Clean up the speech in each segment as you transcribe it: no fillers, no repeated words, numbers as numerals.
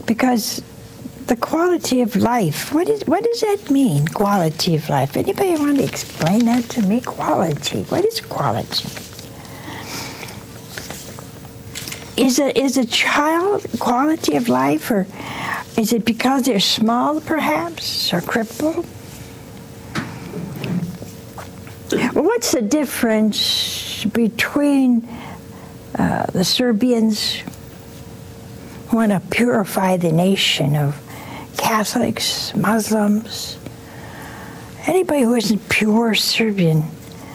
Because the quality of life, what does that mean, quality of life? Anybody want to explain that to me? Quality, what is quality? Is a child quality of life, or is it because they're small, perhaps, or crippled? Well, what's the difference between the Serbians who want to purify the nation of Catholics, Muslims, anybody who isn't pure Serbian?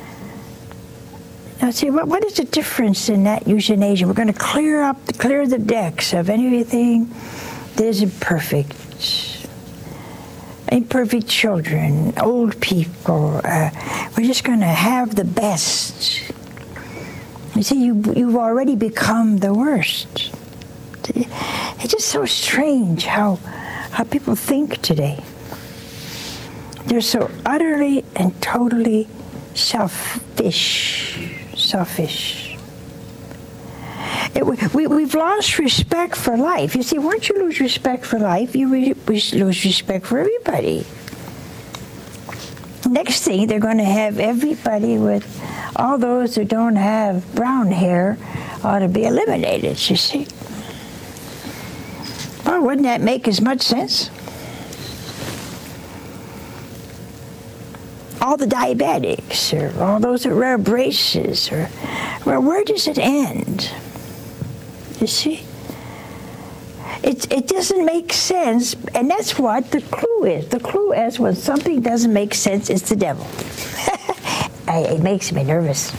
Now, see, what is the difference in that euthanasia? We're going to clear the decks of anything that isn't perfect. Imperfect children, old people. We're just going to have the best. You see, you've already become the worst. It's just so strange how people think today. They're so utterly and totally selfish. We've lost respect for life. You see, once you lose respect for life, you lose respect for everybody. Next thing, they're going to have everybody with all those who don't have brown hair ought to be eliminated, you see. Well, wouldn't that make as much sense? All the diabetics, or all those that wear braces, or where does it end? You see? It doesn't make sense, and that's what the clue is. The clue is when something doesn't make sense, it's the devil. It makes me nervous.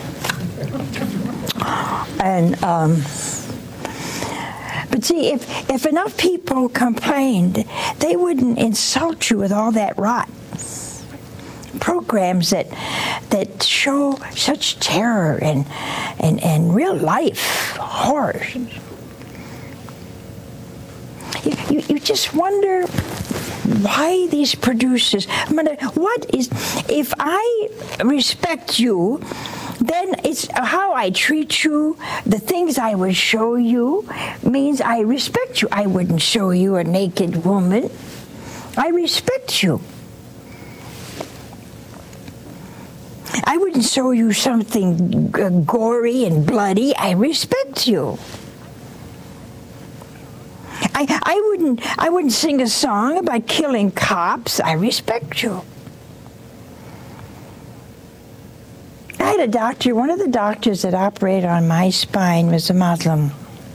And but see, if enough people complained, they wouldn't insult you with all that rot. Programs that show such terror and real life horror. You just wonder why these producers. If I respect you, then it's how I treat you, the things I would show you, means I respect you. I wouldn't show you a naked woman. I respect you. I wouldn't show you something gory and bloody. I respect you. I wouldn't sing a song about killing cops. I respect you. I had a doctor, one of the doctors that operated on my spine was a Muslim.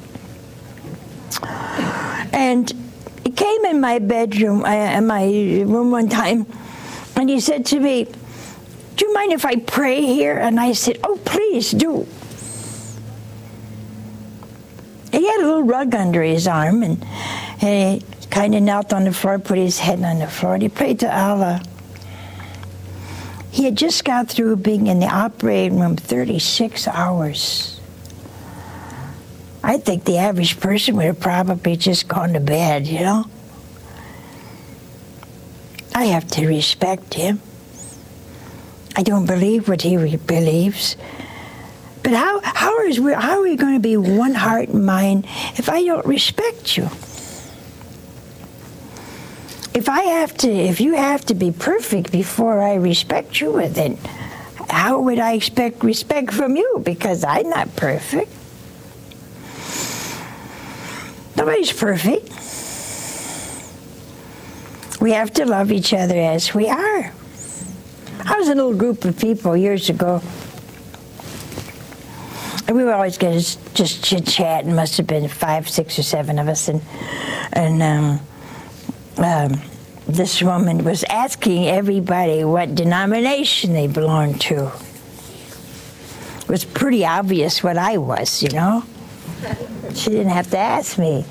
And he came in my bedroom, in my room one time, and he said to me, "Do you mind if I pray here?" And I said, "Oh, please do." He had a little rug under his arm, and he kind of knelt on the floor, put his head on the floor, and he prayed to Allah. He had just got through being in the operating room 36 hours. I think the average person would have probably just gone to bed, you know. I have to respect him. I don't believe what he believes. But how are we going to be one heart and mind if I don't respect you? If you have to be perfect before I respect you, then how would I expect respect from you? Because I'm not perfect. Nobody's perfect. We have to love each other as we are. I was in a little group of people years ago, and we would always get just chit-chat, and must have been 5, 6, or 7 of us, and this woman was asking everybody what denomination they belonged to. It was pretty obvious what I was, you know. She didn't have to ask me.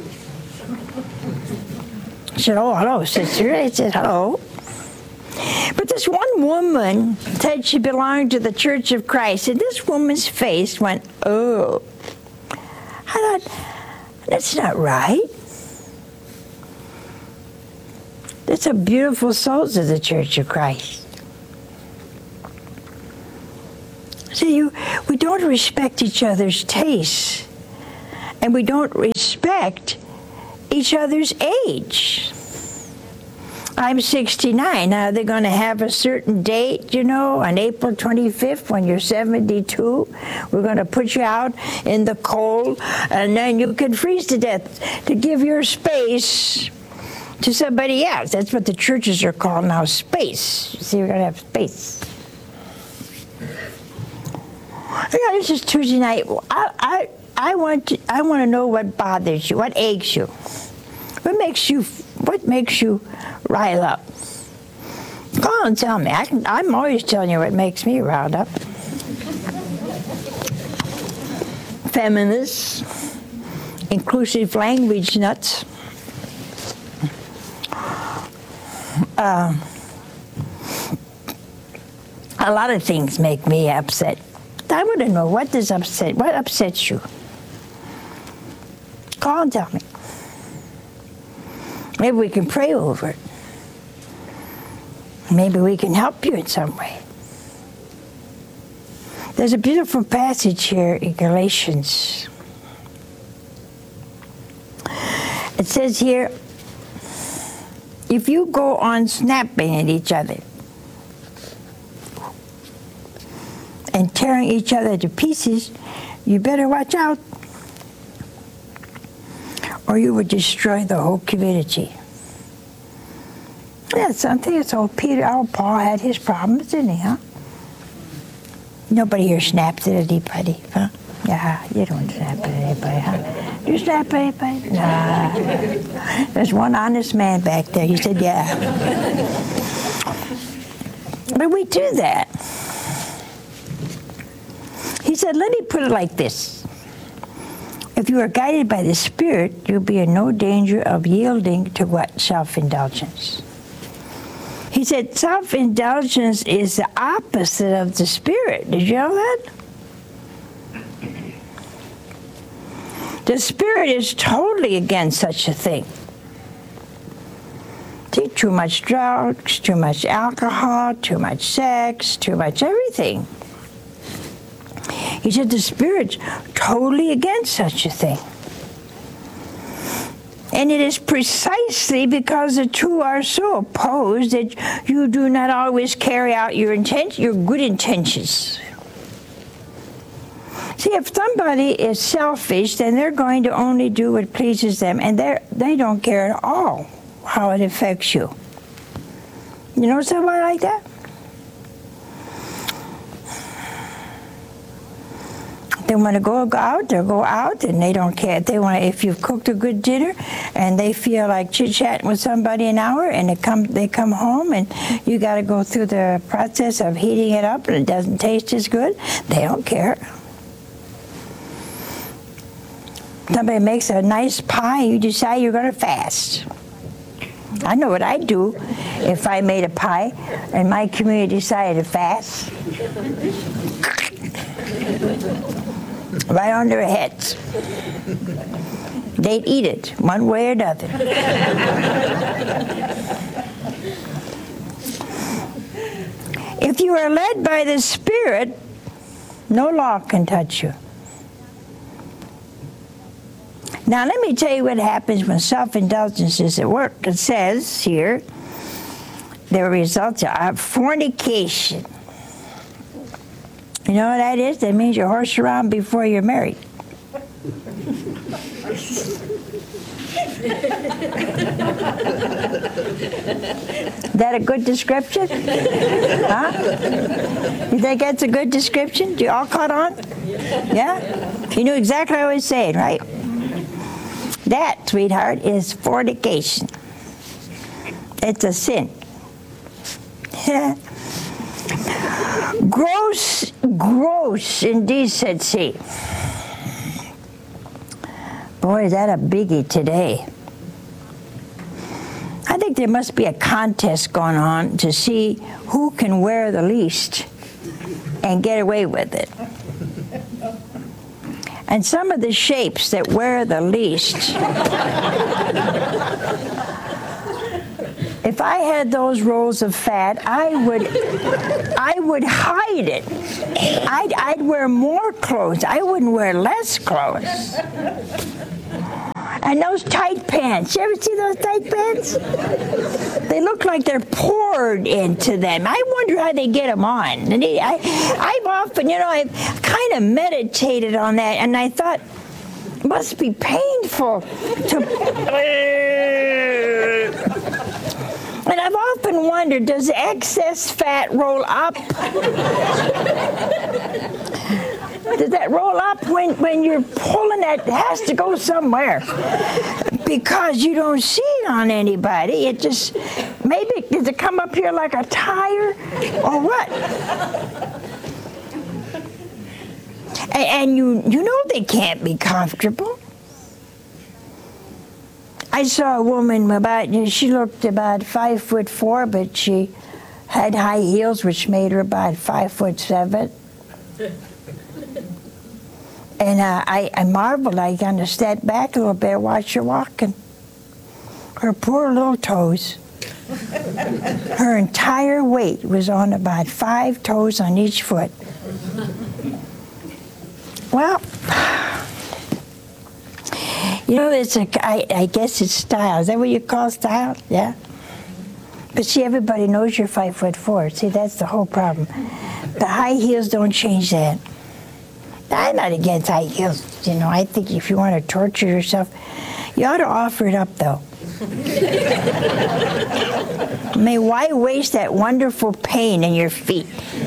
She said, "Oh, hello, sister." I said, "Hello." But this one woman said she belonged to the Church of Christ, and this woman's face went, "Oh." I thought, that's not right. That's a beautiful souls of the Church of Christ. See, we don't respect each other's tastes, and we don't respect each other's age. I'm 69. Now, they're going to have a certain date, on April 25th when you're 72. We're going to put you out in the cold, and then you can freeze to death to give your space to somebody else. That's what the churches are called now, space. You see, we're going to have space. This is Tuesday night. I want to know what bothers you, what aches you, what makes you rile up. Call and tell me. I'm always telling you what makes me riled up. Feminists, inclusive language nuts. A lot of things make me upset. I want to know what upsets you. Call and tell me. Maybe we can pray over it. Maybe we can help you in some way. There's a beautiful passage here in Galatians. It says here, if you go on snapping at each other and tearing each other to pieces, you better watch out, or you would destroy the whole community. That's something. It's old Paul had his problems, didn't he, huh? Nobody here snaps at anybody, huh? Yeah, you don't snap at anybody, huh? Do you snap at anybody? Nah. There's one honest man back there. He said, yeah. But we do that. He said, let me put it like this. If you are guided by the Spirit, you'll be in no danger of yielding to what? Self-indulgence. He said self-indulgence is the opposite of the Spirit. Did you know that? The Spirit is totally against such a thing. See, too much drugs, too much alcohol, too much sex, too much everything. He said the Spirit's totally against such a thing. And it is precisely because the two are so opposed that you do not always carry out your good intentions. See, if somebody is selfish, then they're going to only do what pleases them, and they don't care at all how it affects you. You know somebody like that? They want to go out, they'll go out, and they don't care. If you've cooked a good dinner, and they feel like chit-chatting with somebody an hour, and they come home, and you got to go through the process of heating it up, and it doesn't taste as good, they don't care. Somebody makes a nice pie, you decide you're going to fast. I know what I'd do if I made a pie, and my community decided to fast. Right on their heads. They'd eat it one way or another. If you are led by the Spirit, no law can touch you. Now let me tell you what happens when self-indulgence is at work. It says here, the results are fornication. You know what that is? That means you horse around before you're married. Is that a good description? Huh? You think that's a good description? You all caught on? Yeah? You knew exactly what I was saying, right? That, sweetheart, is fornication. It's a sin. Gross indecency. Boy, is that a biggie today. I think there must be a contest going on to see who can wear the least and get away with it. And some of the shapes that wear the least, if I had those rolls of fat, I would hide it. I'd wear more clothes. I wouldn't wear less clothes. And those tight pants. You ever see those tight pants? They look like they're poured into them. I wonder how they get them on. And I've often, I've kind of meditated on that, and I thought, it must be painful to... And I've often wondered, does excess fat roll up? Does that roll up when you're pulling that? It has to go somewhere. Because you don't see it on anybody. It just, maybe, does it come up here like a tire? Or what? And you know they can't be comfortable. I saw a woman she looked about 5'4", but she had high heels, which made her about 5'7". And I marveled. I kind of stepped back a little bit, watched her walking. Her poor little toes. Her entire weight was on about 5 toes on each foot. Well, I guess it's style. Is that what you call style? Yeah. But see, everybody knows you're 5'4". See, that's the whole problem. The high heels don't change that. I'm not against high heels. I think if you want to torture yourself, you ought to offer it up, though. I mean, why waste that wonderful pain in your feet?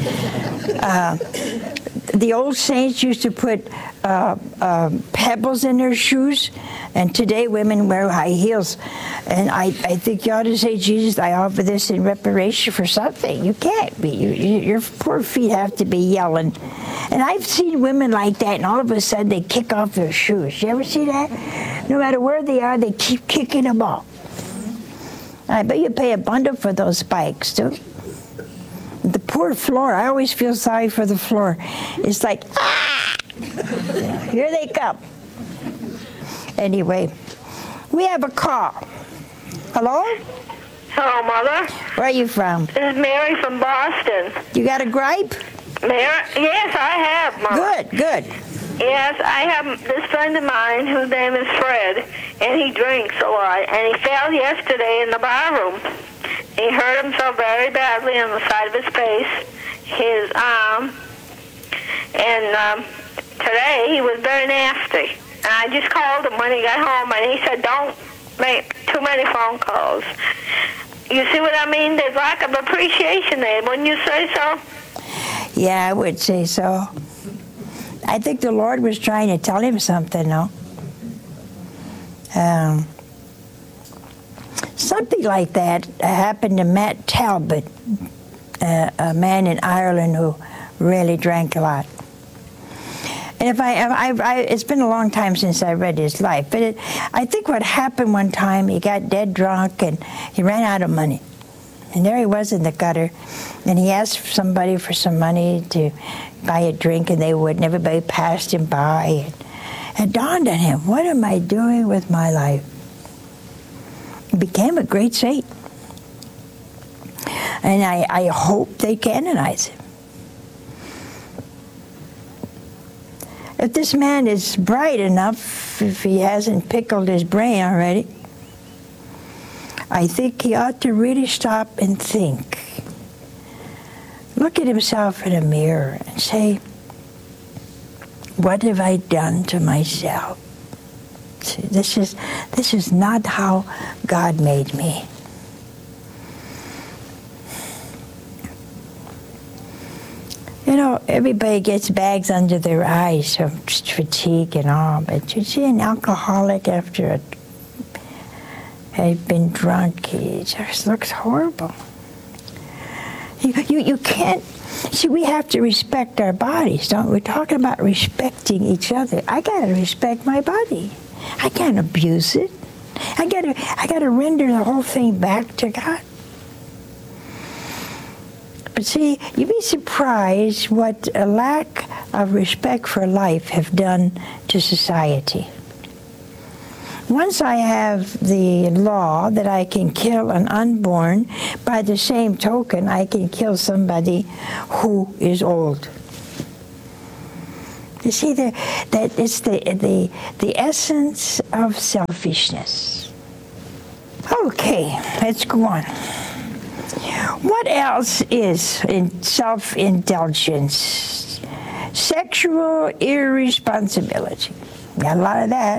The old saints used to put pebbles in their shoes, and today women wear high heels. And I think you ought to say, Jesus, I offer this in reparation for something. You can't be. Your poor feet have to be yelling. And I've seen women like that, and all of a sudden they kick off their shoes. You ever see that? No matter where they are, they keep kicking them off. I bet you pay a bundle for those spikes, too. The poor floor, I always feel sorry for the floor. It's like, ah! Here they come. Anyway, we have a call. Hello? Hello, Mother. Where are you from? This is Mary from Boston. You got a gripe? Mary? Yes, I have, Mother. Good. Yes, I have this friend of mine whose name is Fred, and he drinks a lot, and he fell yesterday in the bar room. He hurt himself very badly on the side of his face, his arm, and today he was very nasty. And I just called him when he got home, and he said, don't make too many phone calls. You see what I mean? There's lack of appreciation there. Wouldn't you say so? Yeah, I would say so. I think the Lord was trying to tell him something, though. Something like that happened to Matt Talbot, a man in Ireland who really drank a lot. And it's been a long time since I read his life, but I think what happened one time, he got dead drunk and he ran out of money. And there he was in the gutter, and he asked somebody for some money to buy a drink, and they wouldn't. Everybody passed him by. And it dawned on him, what am I doing with my life? He became a great saint. And I hope they canonize him. If this man is bright enough, if he hasn't pickled his brain already, I think he ought to really stop and think. Look at himself in a mirror and say, what have I done to myself? See, this is not how God made me. Everybody gets bags under their eyes from fatigue and all, but you see an alcoholic after had been drunk, he just looks horrible. You can't, see, we have to respect our bodies, don't we? We're talking about respecting each other. I gotta respect my body. I can't abuse it. I gotta render the whole thing back to God. But see, you'd be surprised what a lack of respect for life have done to society. Once I have the law that I can kill an unborn, by the same token, I can kill somebody who is old. You see, that it's the essence of selfishness. Okay, let's go on. What else is in self-indulgence? Sexual irresponsibility. Got a lot of that.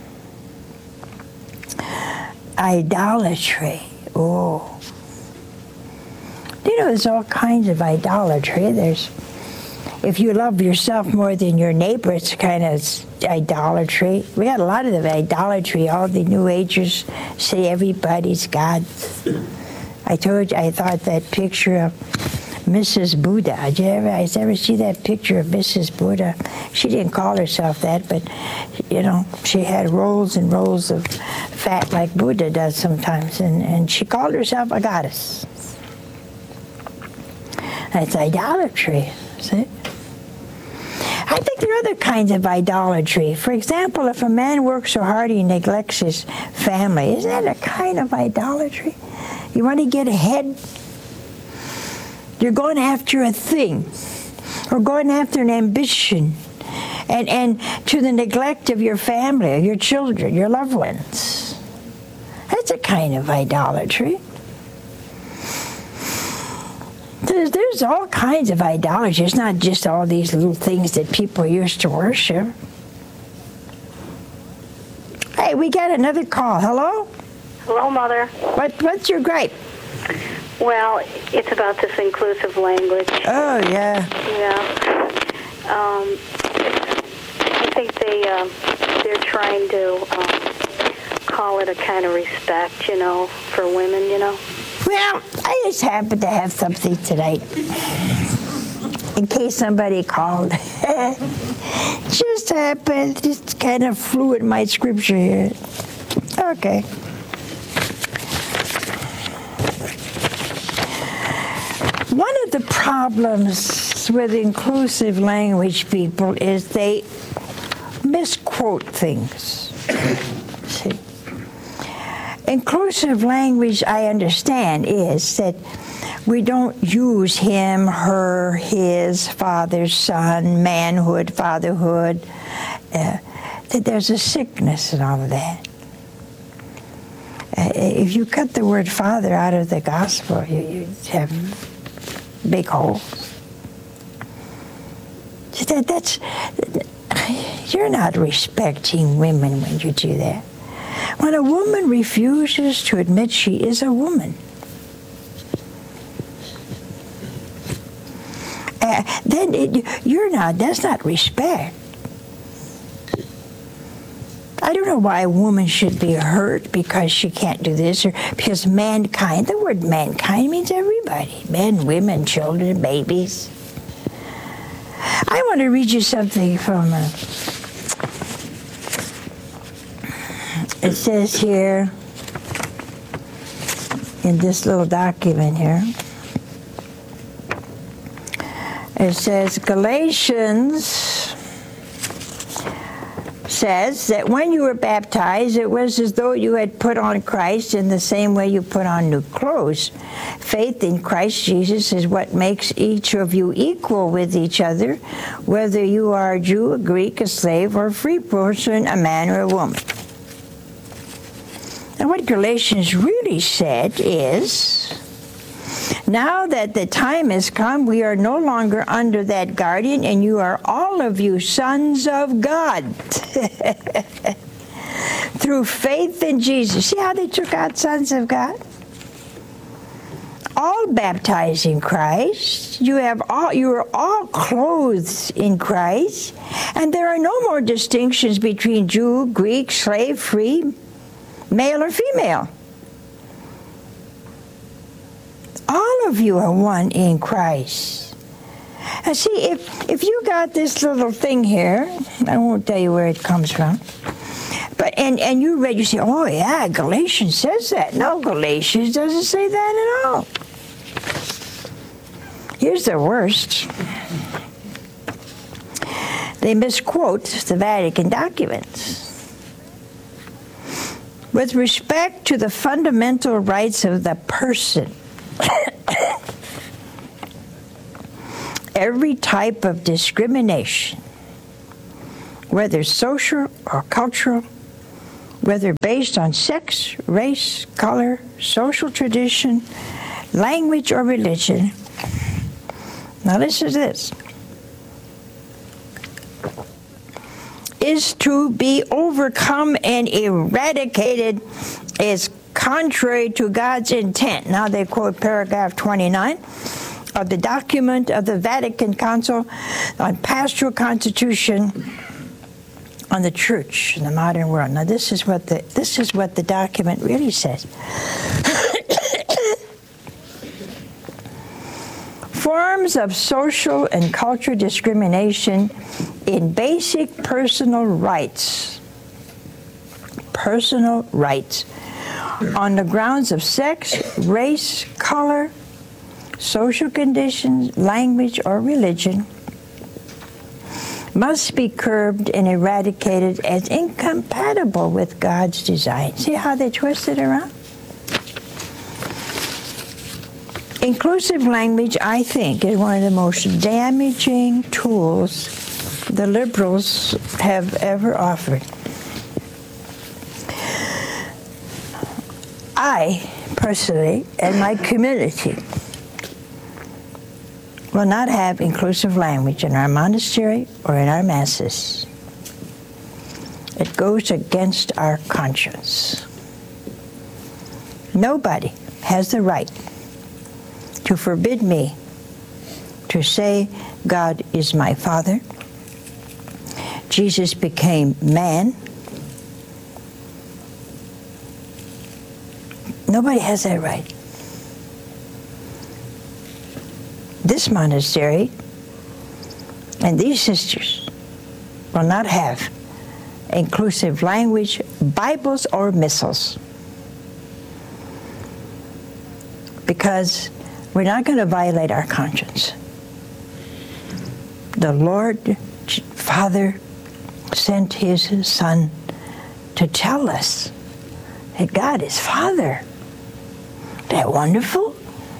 Idolatry. Oh. You know, there's all kinds of idolatry. If you love yourself more than your neighbor, it's kind of idolatry. We got a lot of idolatry. All the New Agers say everybody's God. I told you, I thought that picture of Mrs. Buddha. Did you ever see that picture of Mrs. Buddha? She didn't call herself that, but, you know, she had rolls and rolls of fat like Buddha does sometimes, and she called herself a goddess. That's idolatry, see? I think there are other kinds of idolatry. For example, if a man works so hard he neglects his family, isn't that a kind of idolatry? You want to get ahead? You're going after a thing, or going after an ambition, and to the neglect of your family, or your children, your loved ones. That's a kind of idolatry. There's all kinds of idolatry. It's not just all these little things that people used to worship. Hey, we got another call. Hello? Hello, Mother. What's your gripe? Well, it's about this inclusive language. Oh, yeah. Yeah. I think they're trying to call it a kind of respect, you know, for women, you know. Well, I just happen to have something tonight. In case somebody called. Just kind of flew in my scripture here. Okay. One of the problems with inclusive language people is they misquote things. See? Inclusive language, I understand, is that we don't use him, her, his, father, son, manhood, fatherhood. That there's a sickness in all of that. If you cut the word father out of the gospel, you have big holes. You're not respecting women when you do that. When a woman refuses to admit she is a woman, that's not respect. I don't know why a woman should be hurt because she can't do this, or because mankind, the word mankind means everybody, men, women, children, babies. I want to read you something from it says here in this little document here, it says Galatians says that when you were baptized, it was as though you had put on Christ in the same way you put on new clothes. Faith in Christ Jesus is what makes each of you equal with each other, whether you are a Jew, a Greek, a slave, or a free person, a man or a woman. And what Galatians really said is, now that the time has come, we are no longer under that guardian, and you are all of you sons of God through faith in Jesus. See how they took out sons of God? All baptized in Christ. You are all clothed in Christ, and there are no more distinctions between Jew, Greek, slave, free, male or female. All of you are one in Christ. And see, if you got this little thing here, I won't tell you where it comes from, but and you read, you say, oh yeah, Galatians says that. No, Galatians doesn't say that at all. Here's the worst. They misquote the Vatican documents. With respect to the fundamental rights of the person, every type of discrimination whether social or cultural, whether based on sex, race, color, social tradition, language, or religion. Now listen to this. Is to be overcome and eradicated is contrary to God's intent. Now they quote paragraph 29 of the document of the Vatican Council on Pastoral Constitution on the Church in the Modern World. Now this is what the document really says. Forms of social and cultural discrimination in basic personal rights on the grounds of sex, race, color, social conditions, language, or religion must be curbed and eradicated as incompatible with God's design. See how they twist it around? Inclusive language, I think, is one of the most damaging tools the liberals have ever offered. I, personally, and my community will not have inclusive language in our monastery or in our masses. It goes against our conscience. Nobody has the right to forbid me to say God is my Father. Jesus became man. Nobody has that right. This monastery and these sisters will not have inclusive language, Bibles, or missals, because we're not going to violate our conscience. The Lord Father sent His Son to tell us that God is Father. Isn't that wonderful?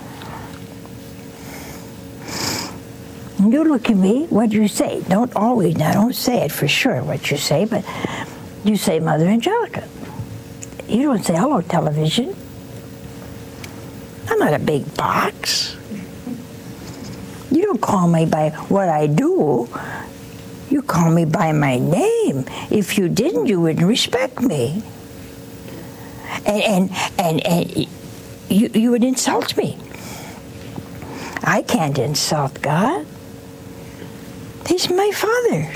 You look at me, what do you say? Don't say it for sure what you say, but you say Mother Angelica. You don't say hello television. I'm not a big box. You don't call me by what I do. You call me by my name. If you didn't, you wouldn't respect me. And you would insult me. I can't insult God. He's my Father.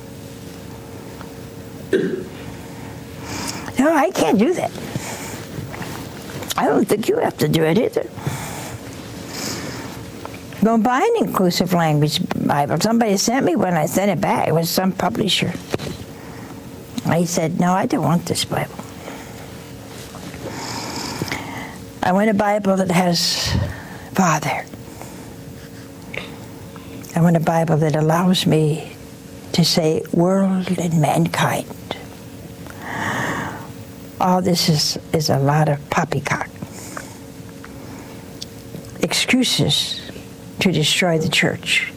No, I can't do that. I don't think you have to do it either. Don't buy an inclusive language Bible. Somebody sent me one. I sent it back. It was some publisher. I said, no, I don't want this Bible. I want a Bible that has Father. I want a Bible that allows me to say world and mankind. All this is a lot of poppycock. Excuses to destroy the church.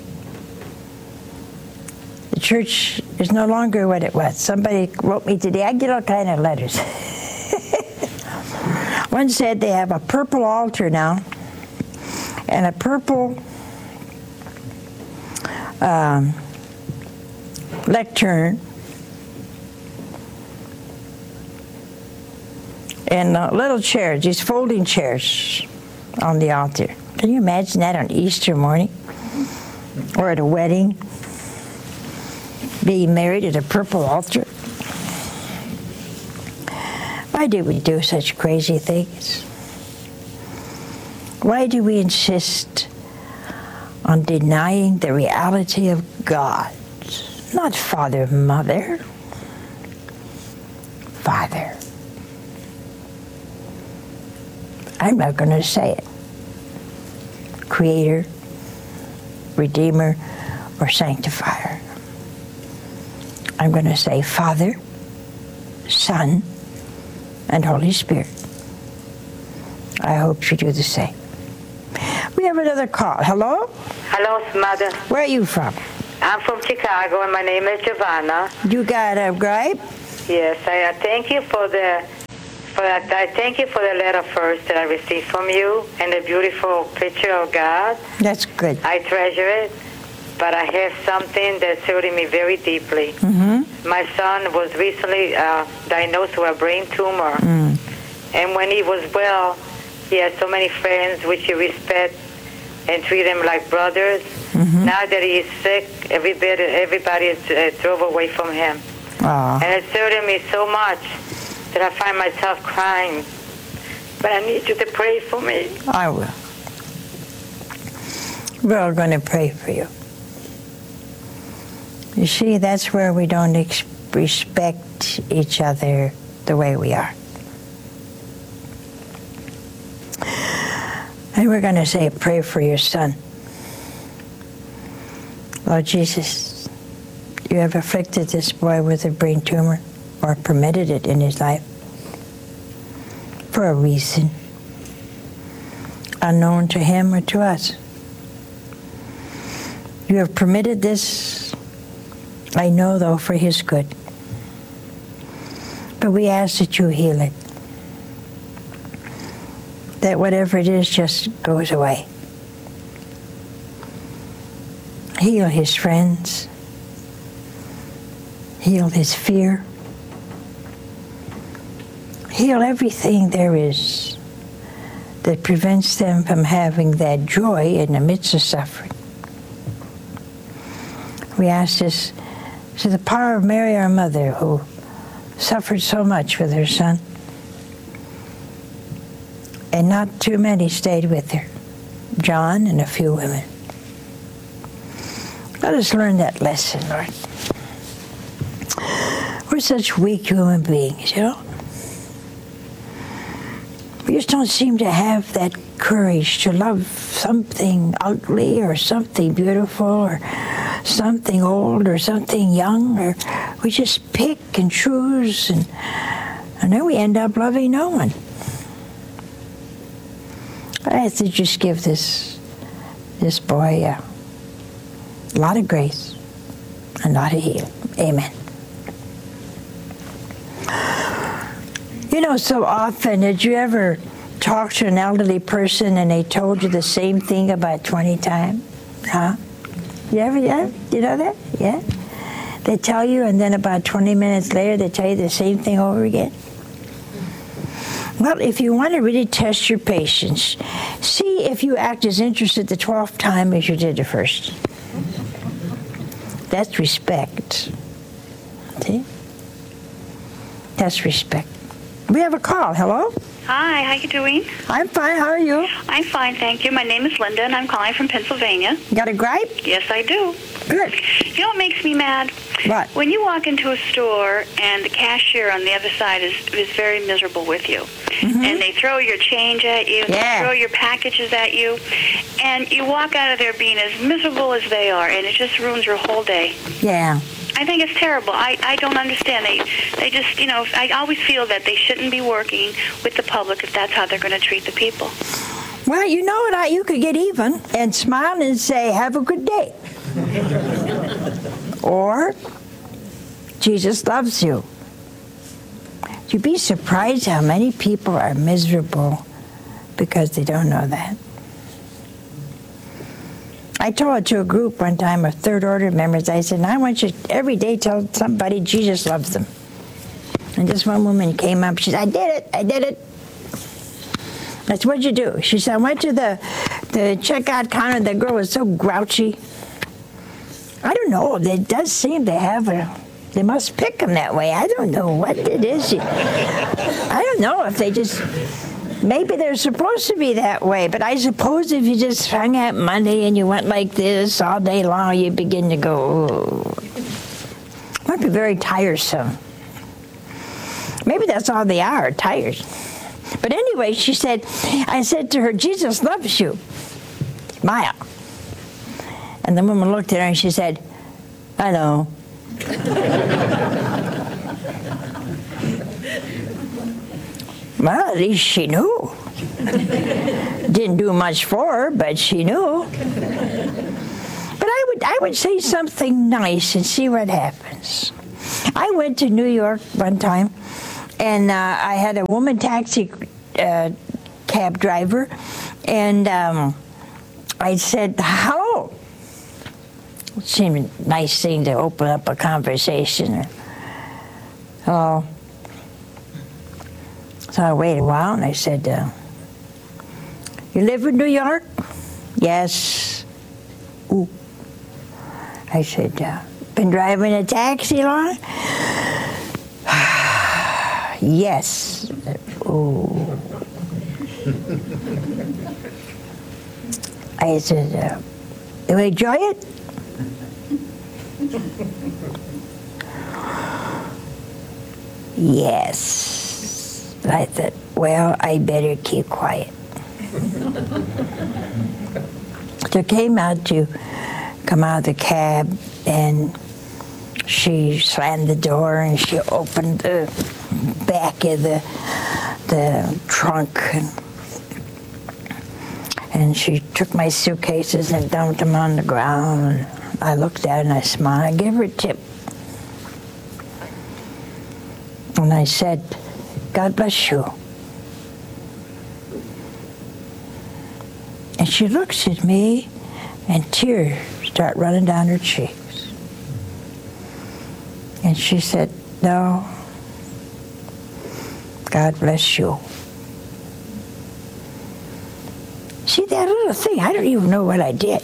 The church is no longer what it was. Somebody wrote me today, I get all kind of letters. One said they have a purple altar now and a purple lectern and little chairs, these folding chairs on the altar. Can you imagine that on Easter morning? Or at a wedding? Being married at a purple altar? Why do we do such crazy things? Why do we insist on denying the reality of God? Not Father, Mother. Father. I'm not going to say it. Creator, Redeemer, or Sanctifier. I'm going to say Father, Son, and Holy Spirit. I hope you do the same. We have another call. Hello? Hello, Mother. Where are you from? I'm from Chicago, and my name is Giovanna. You got a gripe? Yes, I thank you for the I thank you for the letter first that I received from you and the beautiful picture of God. That's good. I treasure it, but I have something that's hurting me very deeply. Mm-hmm. My son was recently diagnosed with a brain tumor, and when he was well, he had so many friends which he respect and treat them like brothers. Mm-hmm. Now that he is sick, everybody is drove away from him. Aww. And it's hurting me so much that I find myself crying. But I need you to pray for me. I will. We're all going to pray for you. You see, that's where we don't respect each other the way we are. And we're going to say a prayer for your son. Lord Jesus, you have afflicted this boy with a brain tumor, or permitted it in his life, for a reason, unknown to him or to us. You have permitted this, I know, though, for his good. But we ask that you heal it, that whatever it is just goes away. Heal his friends. Heal his fear. Heal everything there is that prevents them from having that joy in the midst of suffering. We ask this to the power of Mary, our mother, who suffered so much with her son. And not too many stayed with her. John and a few women. Let us learn that lesson, Lord. We're such weak human beings, you know? We just don't seem to have that courage to love something ugly or something beautiful or something old or something young, or we just pick and choose, and then we end up loving no one. I have to just give this boy a lot of grace and a lot of healing. Amen. You know, so often, did you ever talk to an elderly person and they told you the same thing about 20 times? Huh? You ever, yeah? You know that? Yeah? They tell you, and then about 20 minutes later, they tell you the same thing over again. Well, if you want to really test your patience, see if you act as interested the 12th time as you did the first. That's respect. See? That's respect. We have a call. Hello? Hi, how you doing? I'm fine. How are you? I'm fine, thank you. My name is Linda, and I'm calling from Pennsylvania. Got a gripe? Yes, I do. Good. You know what makes me mad? What? When you walk into a store and the cashier on the other side is very miserable with you, and they throw your change at you, Yeah. they throw your packages at you, and you walk out of there being as miserable as they are, and it just ruins your whole day. Yeah. I think it's terrible. I don't understand. They just, you know, I always feel that they shouldn't be working with the public if that's how they're going to treat the people. Well, you know what? You could get even and smile and say, have a good day. Or, Jesus loves you. You'd be surprised how many people are miserable because they don't know that. I told it to a group one time of third order members. I said, I want you every day tell somebody Jesus loves them. And this one woman came up. She said, I did it. That's what you do. She said, I went to the checkout counter. The girl was so grouchy. I don't know. It does seem to have they must pick them that way. I don't know what it is. I don't know if they just, maybe they're supposed to be that way. But I suppose if you just hung out money and you went like this all day long, you begin to go, oh. It might be very tiresome. Maybe that's all they are, tired. But anyway, she said, I said to her, Jesus loves you. Smile. And the woman looked at her and she said, I know. Well, at least she knew. Didn't do much for her, but she knew. But I would say something nice and see what happens. I went to New York one time, and I had a woman taxi cab driver, and I said, hello. It seemed a nice thing to open up a conversation. Hello. So I waited a while, and I said, you live in New York? Yes. Ooh. I said, been driving a taxi long? Yes. Ooh. I said, you enjoy it? Yes. I thought, well, I better keep quiet. So came out to come out of the cab, and she slammed the door and she opened the back of the trunk, and she took my suitcases and dumped them on the ground. And I looked at her and I smiled. I gave her a tip. And I said, God bless you. And she looks at me, and tears start running down her cheeks. And she said, no, God bless you. See, that little thing, I don't even know what I did.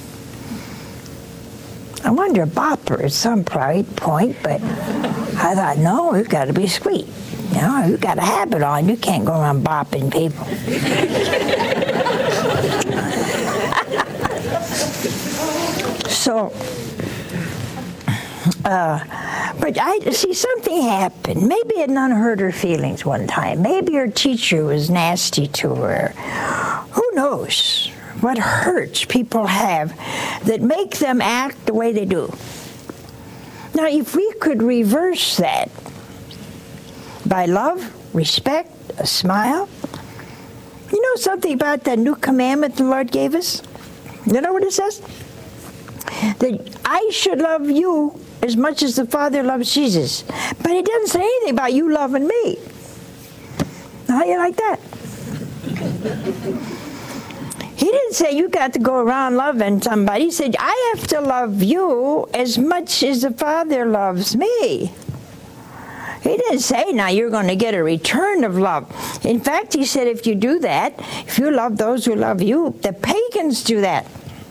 I wanted to bop her at some point, but I thought, no, we've got to be sweet. You know, you've got a habit on. You can't go around bopping people. So, but I see something happened. Maybe it none hurt her feelings one time. Maybe her teacher was nasty to her. Who knows what hurts people have that make them act the way they do. Now, if we could reverse that by love, respect, a smile. You know something about the new commandment the Lord gave us? You know what it says? That I should love you as much as the Father loves Jesus. But it doesn't say anything about you loving me. How you like that? He didn't say you got to go around loving somebody. He said, I have to love you as much as the Father loves me. He didn't say, now you're going to get a return of love. In fact, he said, if you do that, if you love those who love you, the pagans do that.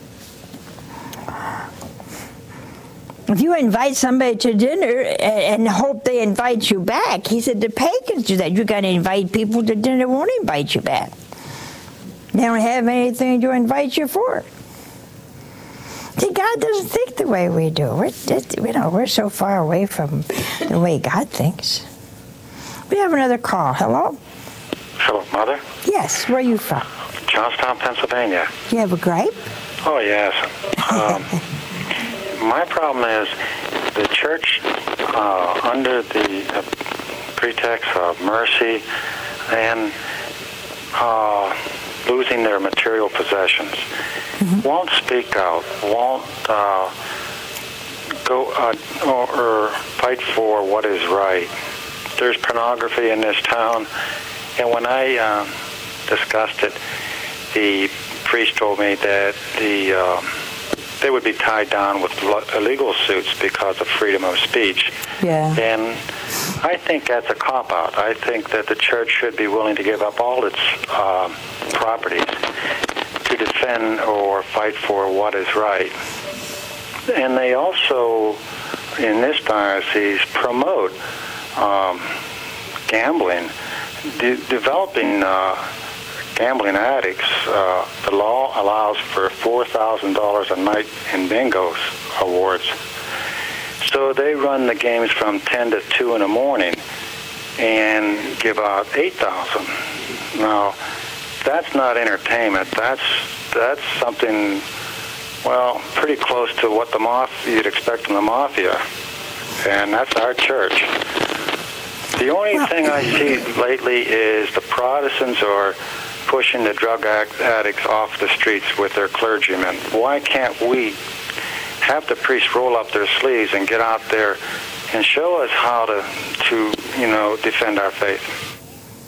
If you invite somebody to dinner and hope they invite you back, he said, the pagans do that. You got to invite people to dinner who won't invite you back. They don't have anything to invite you for. See, God doesn't think the way we do. We're so far away from the way God thinks. We have another call. Hello? Hello, Mother? Yes. Where are you from? Johnstown, Pennsylvania. Do you have a gripe? Oh, yes. My problem is the church, under the pretext of mercy and losing their material possessions, won't speak out, won't go or fight for what is right. There's pornography in this town, and when I discussed it, the priest told me that they would be tied down with illegal suits because of freedom of speech. Yeah. And I think that's a cop-out. I think that the church should be willing to give up all its properties to defend or fight for what is right. And they also, in this diocese, promote gambling, developing gambling addicts. The law allows for $4,000 a night in bingo awards. So they run the games from 10 to 2 in the morning and give out $8,000. Now, that's not entertainment. That's something, well, pretty close to what you'd expect from the mafia. And that's our church. The only thing I see lately is the Protestants are pushing the drug addicts off the streets with their clergymen. Why can't we have the priests roll up their sleeves and get out there and show us how to defend our faith.